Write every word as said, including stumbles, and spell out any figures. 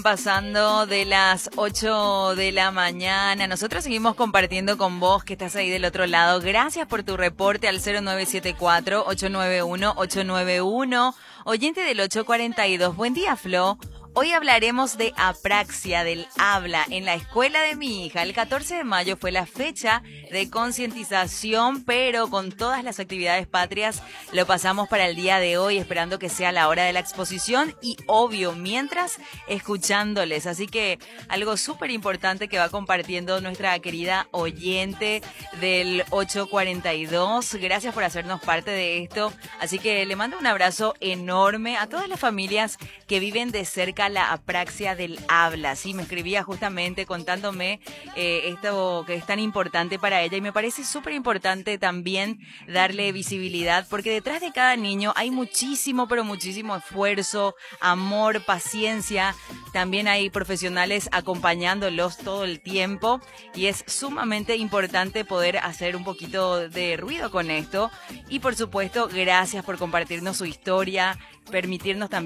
Pasando de las ocho de la mañana, nosotros seguimos compartiendo con vos que estás ahí del otro lado. Gracias por tu reporte al cero nueve siete cuatro, ocho nueve uno, ocho nueve uno, oyente del ocho cuarenta y dos. Buen día, Flo. Hoy hablaremos de apraxia del habla en la escuela de mi hija. El catorce de mayo fue la fecha de concientización, pero con todas las actividades patrias lo pasamos para el día de hoy, esperando que sea la hora de la exposición y, obvio, mientras escuchándoles. Así que algo súper importante que va compartiendo nuestra querida oyente del ocho cuarenta y dos. Gracias por hacernos parte de esto. Así que le mando un abrazo enorme a todas las familias que viven de cerca la apraxia del habla. Sí, me escribía justamente contándome eh, esto que es tan importante para ella, y me parece súper importante también darle visibilidad, porque detrás de cada niño hay muchísimo, pero muchísimo esfuerzo, amor, paciencia. También hay profesionales acompañándolos todo el tiempo, y es sumamente importante poder hacer un poquito de ruido con esto. Y por supuesto, gracias por compartirnos su historia, permitirnos también